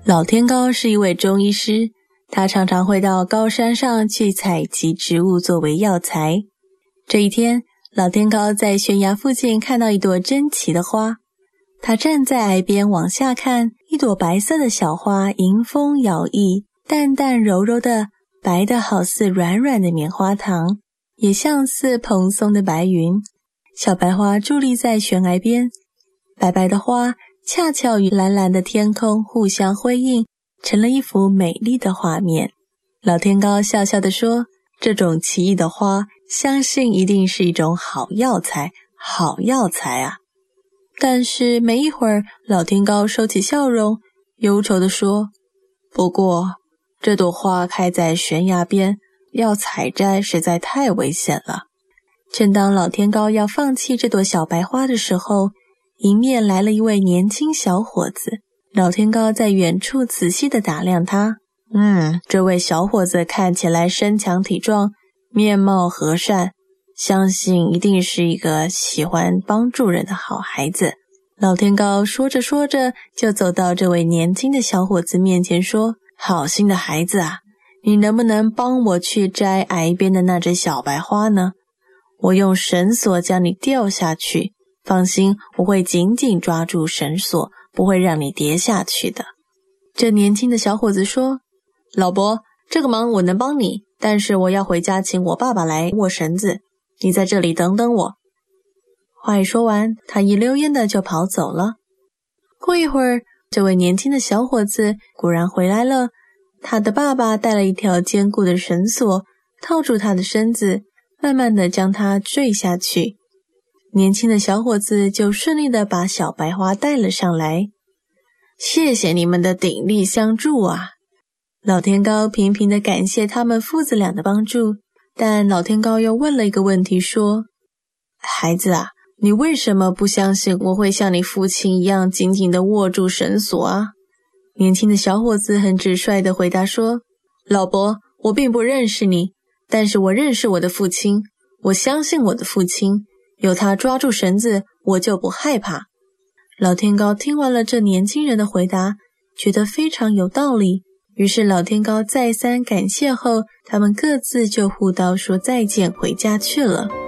老天高是一位中医师，他常常会到高山上去采集植物作为药材。这一天，老天高在悬崖附近看到一朵珍奇的花，他站在崖边往下看，一朵白色的小花迎风摇曳，淡淡柔柔的，白得好似软软的棉花糖，也像似蓬松的白云。小白花伫立在悬崖边，白白的花恰巧与蓝蓝的天空互相辉映，成了一幅美丽的画面。老天高笑笑地说，这种奇异的花，相信一定是一种好药材，好药材啊！但是没一会儿，老天高收起笑容，忧愁地说，不过这朵花开在悬崖边，要采摘实在太危险了。正当老天高要放弃这朵小白花的时候，迎面来了一位年轻小伙子。老天高在远处仔细地打量他，这位小伙子看起来身强体壮，面貌和善，相信一定是一个喜欢帮助人的好孩子。老天高说着说着，就走到这位年轻的小伙子面前说，好心的孩子啊，你能不能帮我去摘崖边的那只小白花呢？我用绳索将你吊下去，放心，我会紧紧抓住绳索，不会让你跌下去的。这年轻的小伙子说，老伯，这个忙我能帮你，但是我要回家请我爸爸来握绳子，你在这里等等我。话一说完，他一溜烟的就跑走了。过一会儿，这位年轻的小伙子果然回来了，他的爸爸带了一条坚固的绳索，套住他的身子，慢慢的将他坠下去。年轻的小伙子就顺利的把小白花带了上来。谢谢你们的鼎力相助啊！老天高频频地感谢他们父子俩的帮助，但老天高又问了一个问题说，孩子啊，你为什么不相信我会像你父亲一样紧紧地握住绳索啊？年轻的小伙子很直率地回答说，老伯，我并不认识你，但是我认识我的父亲，我相信我的父亲，有他抓住绳子，我就不害怕。老天高听完了这年轻人的回答，觉得非常有道理，于是老天高再三感谢后，他们各自就互道说再见，回家去了。